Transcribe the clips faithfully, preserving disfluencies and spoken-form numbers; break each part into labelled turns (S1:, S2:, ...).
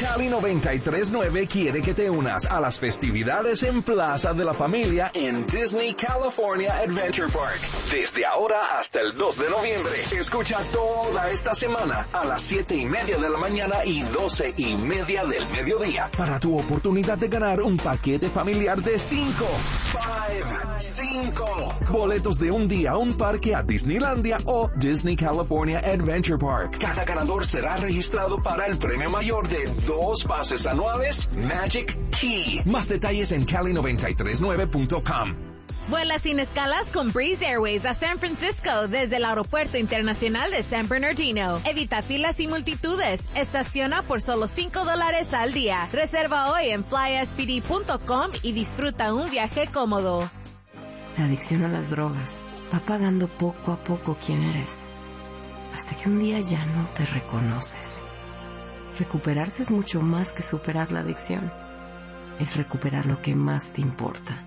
S1: Cali noventa y tres punto nueve quiere que te unas a las festividades en Plaza de la Familia en Disney California Adventure Park. Desde ahora hasta el dos de noviembre. Escucha toda esta semana a las siete y media de la mañana y doce y media del mediodía para tu oportunidad de ganar un paquete familiar de cinco. Five, cinco. Boletos de un día a un parque a Disneylandia o Disney California Adventure Park. Cada ganador será registrado para el premio mayor de dos pases anuales Magic Key. Más detalles en cali noventa y tres nueve punto com.
S2: Vuela sin escalas con Breeze Airways a San Francisco desde el Aeropuerto Internacional de San Bernardino. Evita filas y multitudes. Estaciona por solo cinco dólares al día. Reserva hoy en fly s p d punto com y disfruta un viaje cómodo.
S3: La adicción a las drogas va pagando poco a poco quién eres, hasta que un día ya no te reconoces. Recuperarse es mucho más que superar la adicción. Es recuperar lo que más te importa.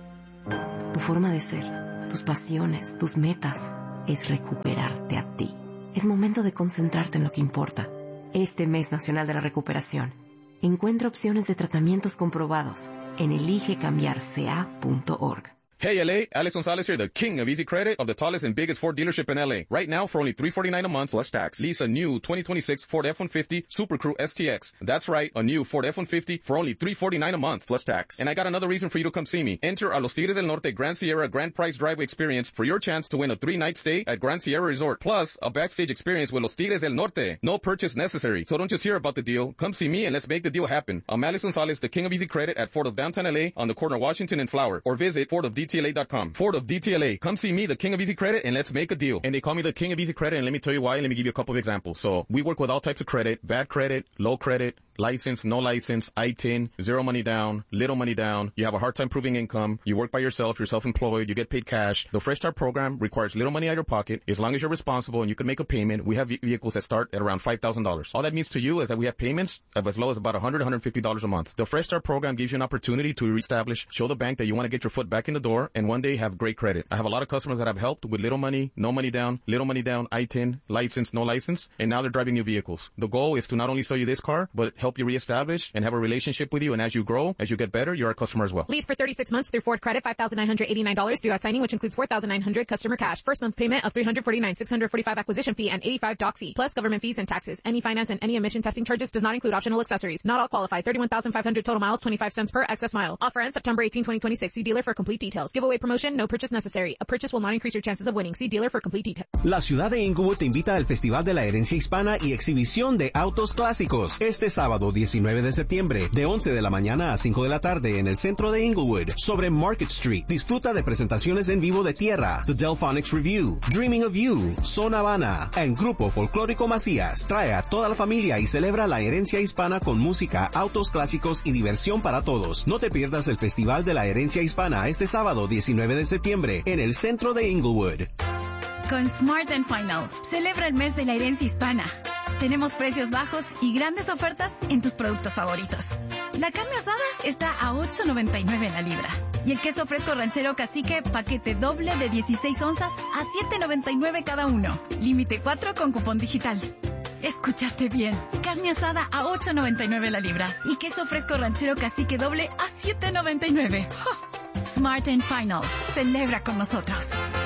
S3: Tu forma de ser, tus pasiones, tus metas, es recuperarte a ti. Es momento de concentrarte en lo que importa. Este mes nacional de la recuperación, encuentra opciones de tratamientos comprobados en elige cambiar c a punto org.
S4: Hey L A, Alex Gonzalez here, the king of easy credit of the tallest and biggest Ford dealership in L A. Right now, for only three hundred forty-nine dollars a month plus tax, lease a new twenty twenty-six Ford F one fifty Super Crew S T X. That's right, a new Ford F one fifty for only three hundred forty-nine dollars a month plus tax. And I got another reason for you to come see me. Enter a Los Tigres del Norte Grand Sierra Grand Prize Driveway experience for your chance to win a three-night stay at Grand Sierra Resort, plus a backstage experience with Los Tigres del Norte. No purchase necessary. So don't just hear about the deal. Come see me and let's make the deal happen. I'm Alex Gonzalez, the king of easy credit at Ford of Downtown L A on the corner of Washington and Flower, or visit ford of d t l a dot com. Ford of D T L A. Come see me, the king of easy credit, and let's make a deal. And they call me the king of easy credit, and let me tell you why, and let me give you a couple of examples. So, we work with all types of credit, bad credit, low credit, license, no license, I T I N, zero money down, little money down, you have a hard time proving income, you work by yourself, you're self-employed, you get paid cash. The Fresh Start program requires little money out of your pocket. As long as you're responsible and you can make a payment, we have vehicles that start at around five thousand dollars. All that means to you is that we have payments of as low as about one hundred dollars, one hundred fifty dollars a month. The Fresh Start program gives you an opportunity to reestablish, show the bank that you want to get your foot back in the door, and one day have great credit. I have a lot of customers that I've helped with little money, no money down, little money down, I T I N, license, no license, and now they're driving new vehicles. The goal is to not only sell you this car, but help you reestablish and have a relationship with you, and as you grow, as you get better, you're a customer as well.
S2: Lease for thirty-six months through Ford Credit, five thousand nine hundred eighty-nine dollars due at signing, which includes four thousand nine hundred dollars customer cash. First month payment of three hundred forty-nine dollars, six hundred forty-five dollars acquisition fee, and eighty-five dollars doc fee, plus government fees and taxes. Any finance and any emission testing charges does not include optional accessories. Not all qualify. thirty-one thousand five hundred total miles, twenty-five cents per excess mile. Offer ends September eighteenth, twenty twenty-six. See dealer for complete details. Giveaway promotion, no purchase necessary. A purchase will not increase your chances of winning. See dealer for complete details.
S5: La ciudad de Inglewood te invita al Festival de la Herencia Hispana y exhibición de autos clásicos. Este sábado diecinueve de septiembre, de once de la mañana a cinco de la tarde en el centro de Inglewood, sobre Market Street. Disfruta de presentaciones en vivo de Tierra, The Delphonics Review, Dreaming of You, Son Habana, en Grupo Folclórico Macías. Trae a toda la familia y celebra la herencia hispana con música, autos clásicos y diversión para todos. No te pierdas el Festival de la Herencia Hispana este sábado diecinueve de septiembre en el centro de Inglewood.
S6: Con Smart and Final, celebra el mes de la herencia hispana. Tenemos precios bajos y grandes ofertas en tus productos favoritos. La carne asada está a ocho noventa y nueve en la libra. Y el queso fresco ranchero cacique, paquete doble de dieciséis onzas a siete noventa y nueve cada uno. Límite cuatro con cupón digital. Escuchaste bien. Carne asada a ocho noventa y nueve la libra. Y queso fresco ranchero cacique doble a siete noventa y nueve. ¡Oh! Smart and Final. Celebra con nosotros.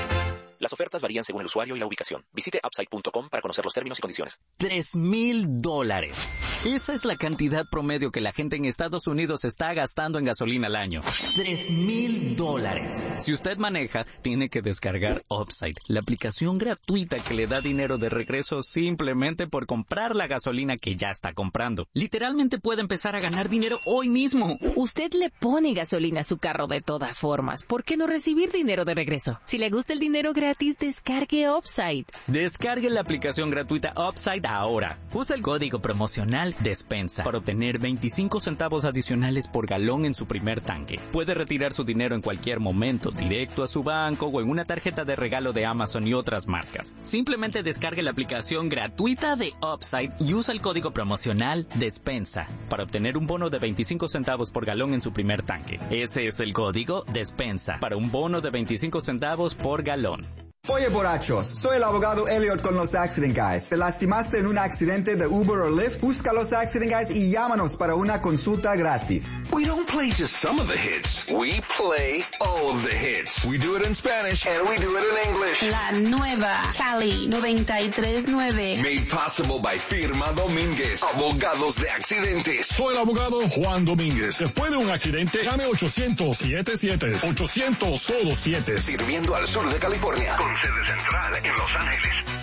S7: Las ofertas varían según el usuario y la ubicación. Visite upside punto com para conocer los términos y condiciones.
S8: Tres mil dólares. Esa es la cantidad promedio que la gente en Estados Unidos está gastando en gasolina al año. Tres mil dólares. Si usted maneja, tiene que descargar Upside, la aplicación gratuita que le da dinero de regreso simplemente por comprar la gasolina que ya está comprando. Literalmente puede empezar a ganar dinero hoy mismo.
S9: Usted le pone gasolina a su carro de todas formas. ¿Por qué no recibir dinero de regreso? Si le gusta el dinero gratis, descargue Upside.
S8: Descargue la aplicación gratuita Upside ahora. Usa el código promocional DESPENSA para obtener veinticinco centavos adicionales por galón en su primer tanque. Puede retirar su dinero en cualquier momento, directo a su banco o en una tarjeta de regalo de Amazon y otras marcas. Simplemente descargue la aplicación gratuita de Upside y usa el código promocional DESPENSA para obtener un bono de veinticinco centavos por galón en su primer tanque. Ese es el código DESPENSA para un bono de veinticinco centavos por galón.
S10: Oye, borrachos, soy el abogado Elliot con los Accident Guys. ¿Te lastimaste en un accidente de Uber o Lyft? Busca los Accident Guys y llámanos para una consulta gratis.
S1: We don't play just some of the hits. We play all of the hits. We do it in Spanish and we do it in English.
S11: La nueva Cali noventa y tres nueve.
S1: Made possible by Firma Domínguez, abogados de accidentes.
S12: Soy el abogado Juan Domínguez. Después de un accidente, llame ochocientos setenta y siete. ochocientos solo siete.
S1: Sirviendo al sur de California. Con sede central en Los Ángeles.